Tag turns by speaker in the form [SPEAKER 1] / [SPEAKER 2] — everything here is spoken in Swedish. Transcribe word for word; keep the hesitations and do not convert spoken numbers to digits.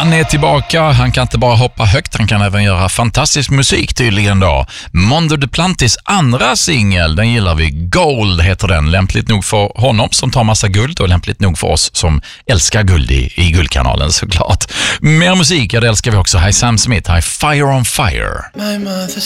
[SPEAKER 1] Han är tillbaka, han kan inte bara hoppa högt, han kan även göra fantastisk musik tydligen då. Mondo Duplantis andra singel, den gillar vi. Gold heter den, lämpligt nog för honom som tar massa guld och lämpligt nog för oss som älskar guld i, i Guldkanalen såklart. Mer musik, ja det älskar vi också. Hi Sam Smith, Hi Fire on Fire.